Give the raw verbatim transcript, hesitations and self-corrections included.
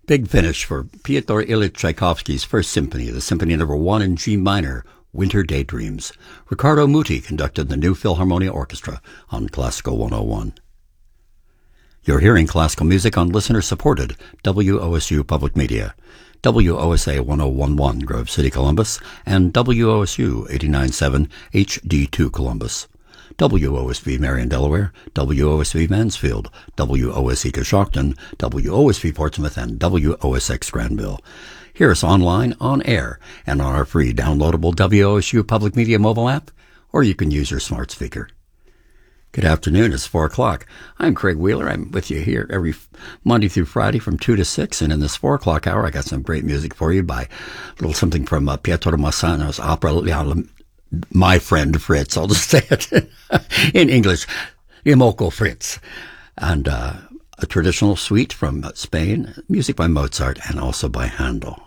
Big finish for Pyotr Ilyich Tchaikovsky's First Symphony, the Symphony Number One in G minor, Winter Daydreams. Riccardo Muti conducted the New Philharmonia Orchestra on Classical one oh one. You're hearing classical music on listener-supported W O S U Public Media, W O S A ten eleven Grove City, Columbus, and W O S U eighty-nine point seven H D two Columbus. W O S V Marion, Delaware, W O S V Mansfield, W O S E Coshocton, W O S V Portsmouth, and W O S X Granville. Hear us online, on air, and on our free downloadable W O S U Public Media mobile app, or you can use your smart speaker. Good afternoon. It's four o'clock. I'm Craig Wheeler. I'm with you here every Monday through Friday from two to six, and in this four o'clock hour, I got some great music for you by a little something from uh, Pietro Masano's opera, My Friend Fritz. I'll just say it in English, Imoco Fritz. And uh, a traditional suite from Spain, music by Mozart and also by Handel.